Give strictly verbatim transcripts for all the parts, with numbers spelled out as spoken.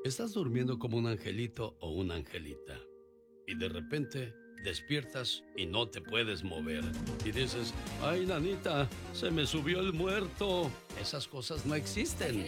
Estás durmiendo como un angelito o una angelita y de repente despiertas y no te puedes mover y dices, ay, nanita, se me subió el muerto. Esas cosas no existen.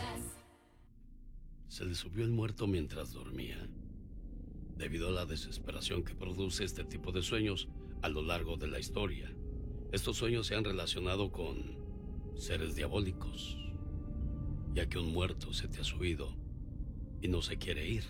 Se le subió el muerto mientras dormía. Debido a la desesperación que produce este tipo de sueños a lo largo de la historia, estos sueños se han relacionado con seres diabólicos, ya que un muerto se te ha subido y no se quiere ir.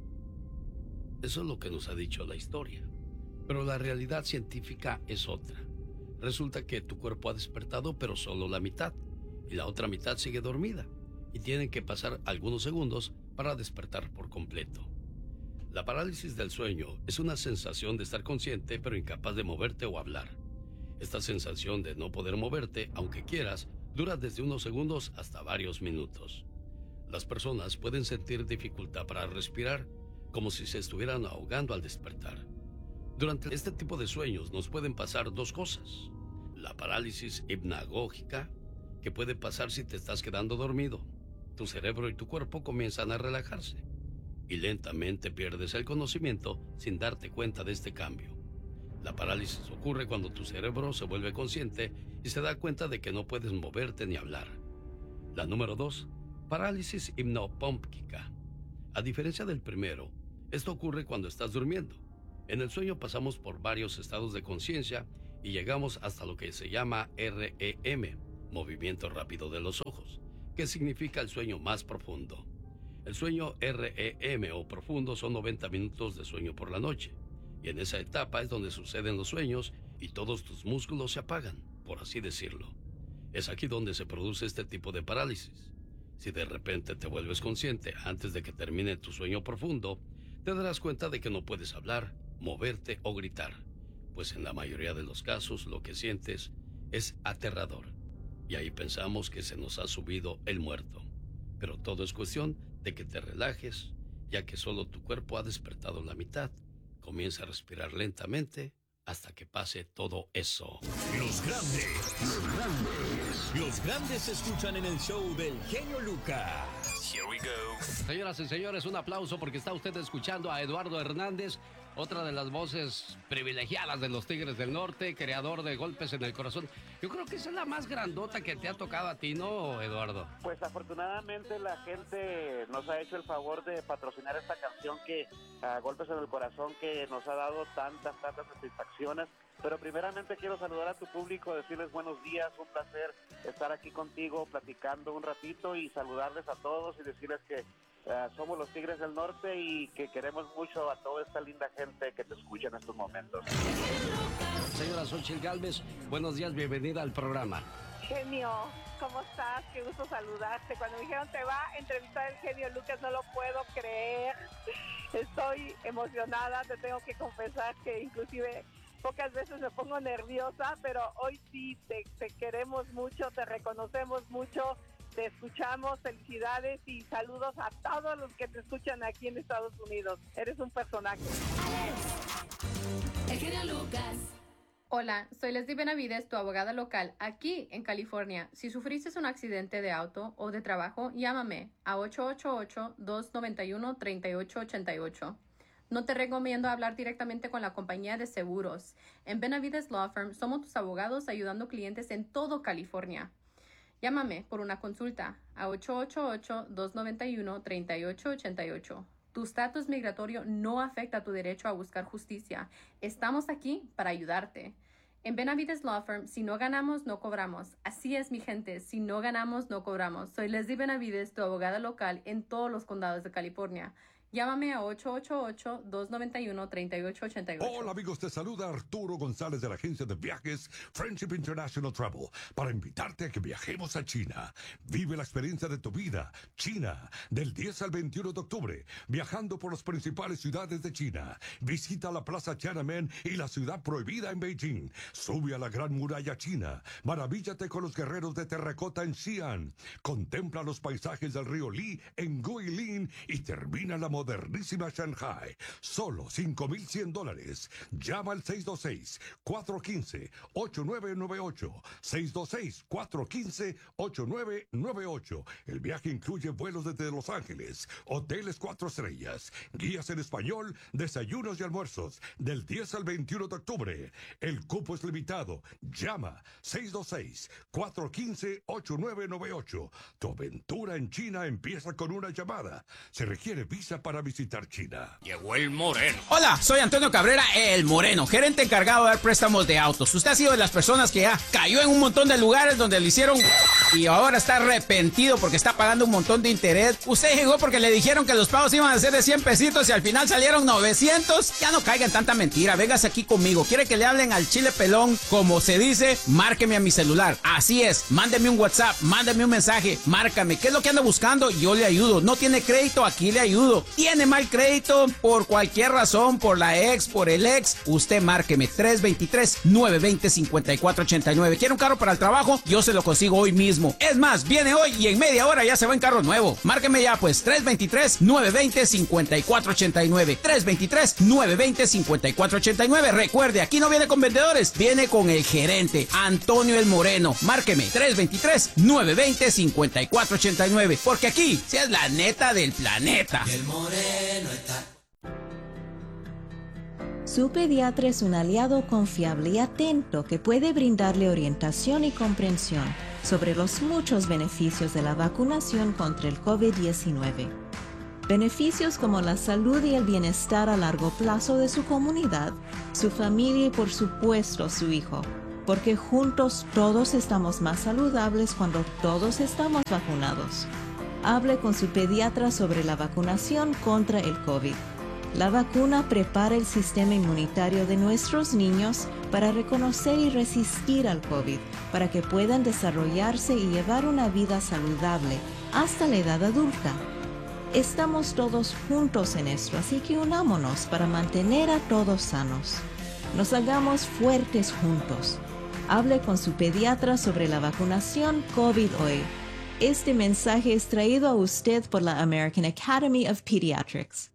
Eso es lo que nos ha dicho la historia. Pero la realidad científica es otra. Resulta que tu cuerpo ha despertado, pero solo la mitad, y la otra mitad sigue dormida, y tienen que pasar algunos segundos para despertar por completo. La parálisis del sueño es una sensación de estar consciente, pero incapaz de moverte o hablar. Esta sensación de no poder moverte, aunque quieras, dura desde unos segundos hasta varios minutos. Las personas pueden sentir dificultad para respirar, como si se estuvieran ahogando al despertar. Durante este tipo de sueños nos pueden pasar dos cosas. La parálisis hipnagógica, que puede pasar si te estás quedando dormido. Tu cerebro y tu cuerpo comienzan a relajarse y lentamente pierdes el conocimiento sin darte cuenta de este cambio. La parálisis ocurre cuando tu cerebro se vuelve consciente y se da cuenta de que no puedes moverte ni hablar. La número dos, parálisis hipnopómpica. A diferencia del primero, esto ocurre cuando estás durmiendo. En el sueño pasamos por varios estados de conciencia y llegamos hasta lo que se llama R E M, movimiento rápido de los ojos, que significa el sueño más profundo. El sueño R E M o profundo son noventa minutos de sueño por la noche, y en esa etapa es donde suceden los sueños y todos tus músculos se apagan, por así decirlo. Es aquí donde se produce este tipo de parálisis. Si de repente te vuelves consciente antes de que termine tu sueño profundo, te darás cuenta de que no puedes hablar, moverte o gritar, pues en la mayoría de los casos lo que sientes es aterrador. Y ahí pensamos que se nos ha subido el muerto. Pero todo es cuestión de que te relajes, ya que solo tu cuerpo ha despertado la mitad. Comienza a respirar lentamente hasta que pase todo eso. Los grandes, los grandes, los grandes se escuchan en el show del genio Lucas. Here we go. Señoras y señores, un aplauso porque está usted escuchando a Eduardo Hernández, otra de las voces privilegiadas de los Tigres del Norte, creador de Golpes en el Corazón. Yo creo que esa es la más grandota que te ha tocado a ti, ¿no, Eduardo? Pues afortunadamente la gente nos ha hecho el favor de patrocinar esta canción que, uh, Golpes en el Corazón, que nos ha dado tantas, tantas satisfacciones. Pero primeramente quiero saludar a tu público, decirles buenos días, un placer estar aquí contigo platicando un ratito y saludarles a todos y decirles que uh, somos los Tigres del Norte y que queremos mucho a toda esta linda gente que te escucha en estos momentos. Señora Xochitl Gálvez, buenos días, bienvenida al programa. Genio, ¿cómo estás? Qué gusto saludarte. Cuando me dijeron te va a entrevistar el genio Lucas, no lo puedo creer. Estoy emocionada, te tengo que confesar que inclusive pocas veces me pongo nerviosa, pero hoy sí te, te queremos mucho, te reconocemos mucho, te escuchamos, felicidades y saludos a todos los que te escuchan aquí en Estados Unidos. Eres un personaje. Alex, el genio Lucas. Hola, soy Leslie Benavides, tu abogada local aquí en California. Si sufriste un accidente de auto o de trabajo, llámame a ocho ocho ocho, dos nueve uno, tres ocho ocho ocho. No te recomiendo hablar directamente con la compañía de seguros. En Benavides Law Firm somos tus abogados ayudando clientes en todo California. Llámame por una consulta a ocho ocho ocho, dos nueve uno, tres ocho ocho ocho. Tu estatus migratorio no afecta tu derecho a buscar justicia. Estamos aquí para ayudarte. En Benavides Law Firm, si no ganamos, no cobramos. Así es, mi gente, si no ganamos, no cobramos. Soy Leslie Benavides, tu abogada local en todos los condados de California. Llámame a ocho ocho ocho, dos nueve uno, tres ocho ocho ocho. Hola amigos, te saluda Arturo González de la agencia de viajes Friendship International Travel para invitarte a que viajemos a China. Vive la experiencia de tu vida. China, del diez al veintiuno de octubre, viajando por las principales ciudades de China. Visita la Plaza Tiananmen y la ciudad prohibida en Beijing. Sube a la Gran Muralla China. Maravíllate con los guerreros de terracota en Xi'an. Contempla los paisajes del río Li en Guilin y termina la moda modernísima Shanghai. Solo cinco mil cien dólares. Llama al seis dos seis, cuatro uno cinco, ocho nueve nueve ocho. seis dos seis, cuatro uno cinco, ocho nueve nueve ocho. El viaje incluye vuelos desde Los Ángeles, hoteles cuatro estrellas, guías en español, desayunos y almuerzos, del diez al veintiuno de octubre. El cupo es limitado. Llama seis dos seis, cuatro uno cinco, ocho nueve nueve ocho. Tu aventura en China empieza con una llamada. Se requiere visa para visitar China. Llegó el moreno. Hola, soy Antonio Cabrera, el moreno, gerente encargado de dar préstamos de autos. Usted ha sido de las personas que ya cayó en un montón de lugares donde le hicieron y ahora está arrepentido porque está pagando un montón de interés. Usted llegó porque le dijeron que los pagos iban a ser de cien pesitos y al final salieron novecientos. Ya no caiga en tanta mentira, véngase aquí conmigo. ¿Quiere que le hablen al chile pelón? Como se dice, márqueme a mi celular. Así es, mándeme un WhatsApp, mándeme un mensaje, márcame. ¿Qué es lo que anda buscando? Yo le ayudo. No tiene crédito, aquí le ayudo. ¿Tiene mal crédito? Por cualquier razón, por la ex, por el ex, usted márqueme tres dos tres, nueve dos cero, cinco cuatro ocho nueve. ¿Quiere un carro para el trabajo? Yo se lo consigo hoy mismo. Es más, viene hoy y en media hora ya se va en carro nuevo. Márqueme ya pues, tres dos tres, nueve dos cero, cinco cuatro ocho nueve. tres dos tres, nueve dos cero, cinco cuatro ocho nueve. Recuerde, aquí no viene con vendedores, viene con el gerente, Antonio el Moreno. Márqueme, tres dos tres, nueve dos cero, cinco cuatro ocho nueve. Porque aquí, si es la neta del planeta. El moreno está... Su pediatra es un aliado confiable y atento que puede brindarle orientación y comprensión sobre los muchos beneficios de la vacunación contra el COVID diecinueve. Beneficios como la salud y el bienestar a largo plazo de su comunidad, su familia y por supuesto su hijo, porque juntos todos estamos más saludables cuando todos estamos vacunados. Hable con su pediatra sobre la vacunación contra el COVID. La vacuna prepara el sistema inmunitario de nuestros niños para reconocer y resistir al COVID, para que puedan desarrollarse y llevar una vida saludable hasta la edad adulta. Estamos todos juntos en esto, así que unámonos para mantener a todos sanos. Nos hagamos fuertes juntos. Hable con su pediatra sobre la vacunación COVID hoy. Este mensaje es traído a usted por la American Academy of Pediatrics.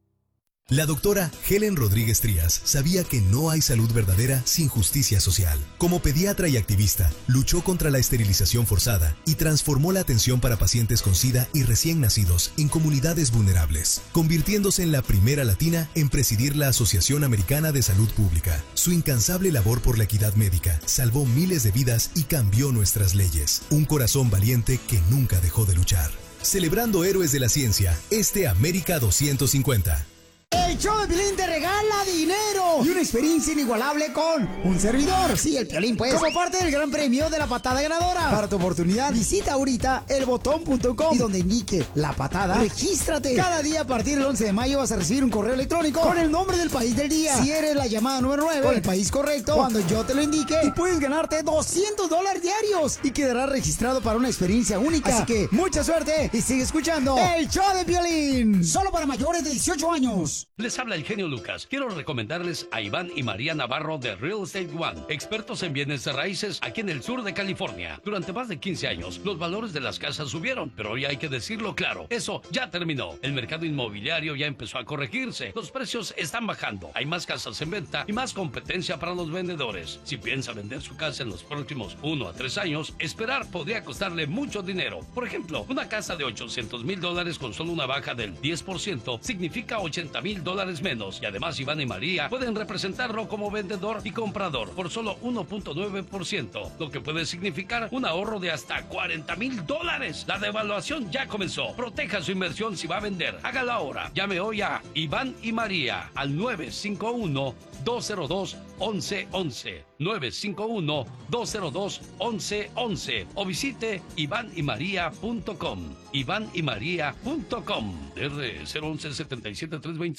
La doctora Helen Rodríguez Trías sabía que no hay salud verdadera sin justicia social. Como pediatra y activista, luchó contra la esterilización forzada y transformó la atención para pacientes con SIDA y recién nacidos en comunidades vulnerables, convirtiéndose en la primera latina en presidir la Asociación Americana de Salud Pública. Su incansable labor por la equidad médica salvó miles de vidas y cambió nuestras leyes. Un corazón valiente que nunca dejó de luchar. Celebrando héroes de la ciencia, este América doscientos cincuenta. El show de Piolín te regala dinero y una experiencia inigualable con un servidor. Sí, el Piolín, pues. Como parte del gran premio de la patada ganadora. Para tu oportunidad, visita ahorita el botón punto com y donde indique la patada, regístrate. Cada día a partir del once de mayo vas a recibir un correo electrónico con el nombre del país del día. Si eres la llamada número nueve con el país correcto, cuando yo te lo indique, y puedes ganarte doscientos dólares diarios y quedarás registrado para una experiencia única. Así que mucha suerte y sigue escuchando el show de Piolín. Solo para mayores de dieciocho años. Les habla el genio Lucas. Quiero recomendarles a Iván y María Navarro de Real Estate One, expertos en bienes de raíces aquí en el sur de California. Durante más de quince años, los valores de las casas subieron, pero hoy hay que decirlo claro, eso ya terminó. El mercado inmobiliario ya empezó a corregirse. Los precios están bajando. Hay más casas en venta y más competencia para los vendedores. Si piensa vender su casa en los próximos uno a tres años, esperar podría costarle mucho dinero. Por ejemplo, una casa de ochocientos mil dólares con solo una baja del diez por ciento significa ochenta mil dólares menos. Y además Iván y María pueden representarlo como vendedor y comprador por solo uno punto nueve por ciento, lo que puede significar un ahorro de hasta cuarenta mil dólares. La devaluación ya comenzó. Proteja su inversión si va a vender. Hágalo ahora. Llame hoy a Iván y María al nueve cinco uno, dos cero dos, once once. nueve cinco uno, dos cero dos, once once o visite iván y maría punto com. iván y maría punto com. R cero once, setenta y siete, trescientos veintiséis.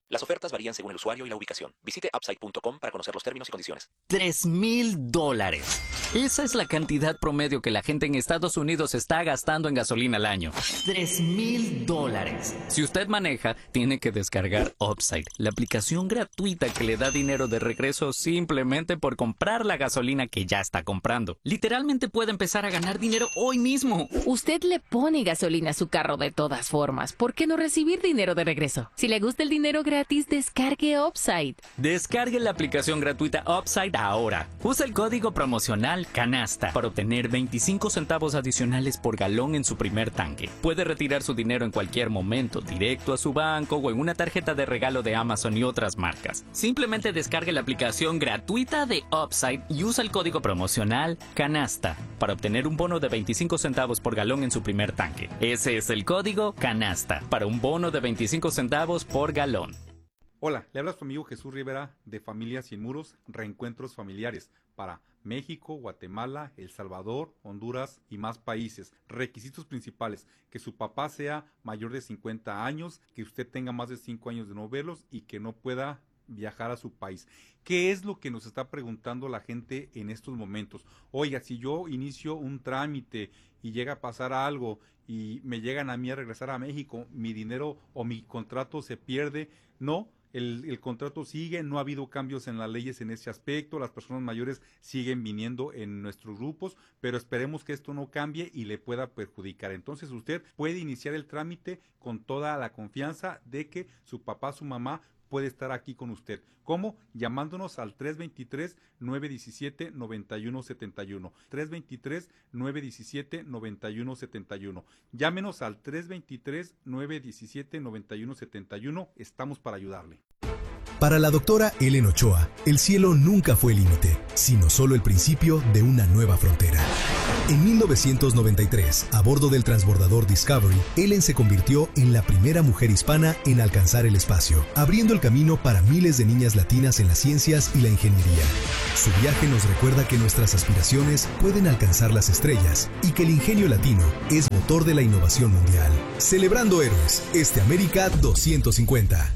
Las ofertas varían según el usuario y la ubicación. Visite upside punto com para conocer los términos y condiciones. Tres mil dólares. Esa es la cantidad promedio que la gente en Estados Unidos está gastando en gasolina al año. Tres mil dólares. Si usted maneja, tiene que descargar Upside, la aplicación gratuita que le da dinero de regreso simplemente por comprar la gasolina que ya está comprando. Literalmente puede empezar a ganar dinero hoy mismo. Usted le pone gasolina a su carro de todas formas. ¿Por qué no recibir dinero de regreso? Si le gusta el dinero gratis, descargue Upside. Descargue la aplicación gratuita Upside ahora. Usa el código promocional CANASTA para obtener veinticinco centavos adicionales por galón en su primer tanque. Puede retirar su dinero en cualquier momento, directo a su banco o en una tarjeta de regalo de Amazon y otras marcas. Simplemente descargue la aplicación gratuita de Upside y usa el código promocional CANASTA para obtener un bono de veinticinco centavos por galón en su primer tanque. Ese es el código CANASTA para un bono de veinticinco centavos por galón. Hola, le habla su amigo Jesús Rivera de Familias Sin Muros, Reencuentros Familiares para México, Guatemala, El Salvador, Honduras y más países. Requisitos principales: que su papá sea mayor de cincuenta años, que usted tenga más de cinco años de no verlos y que no pueda viajar a su país. ¿Qué es lo que nos está preguntando la gente en estos momentos? Oiga, si yo inicio un trámite y llega a pasar algo y me llegan a mí a regresar a México, mi dinero o mi contrato se pierde. No, el, el contrato sigue, no ha habido cambios en las leyes en ese aspecto, las personas mayores siguen viniendo en nuestros grupos, pero esperemos que esto no cambie y le pueda perjudicar. Entonces usted puede iniciar el trámite con toda la confianza de que su papá, su mamá puede estar aquí con usted. ¿Cómo? Llamándonos al tres veintitrés, nueve diecisiete, noventa y uno setenta y uno. tres veintitrés, nueve diecisiete, noventa y uno setenta y uno. Llámenos al tres veintitrés, nueve diecisiete, noventa y uno setenta y uno. Estamos para ayudarle. Para la doctora Ellen Ochoa, el cielo nunca fue el límite, sino solo el principio de una nueva frontera. En mil novecientos noventa y tres, a bordo del transbordador Discovery, Ellen se convirtió en la primera mujer hispana en alcanzar el espacio, abriendo el camino para miles de niñas latinas en las ciencias y la ingeniería. Su viaje nos recuerda que nuestras aspiraciones pueden alcanzar las estrellas y que el ingenio latino es motor de la innovación mundial. Celebrando héroes, este América doscientos cincuenta.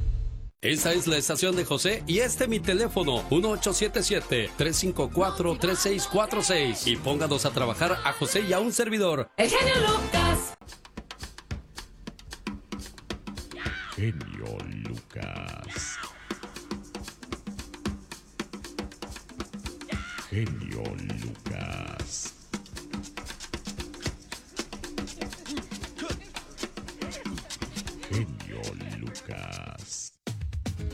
Esta es la estación de José y este mi teléfono uno ocho siete siete, tres cinco cuatro, tres seis cuatro seis y pónganos a trabajar a José y a un servidor. El genio Lucas. Genio Lucas. Genio Lucas. Genio Lucas.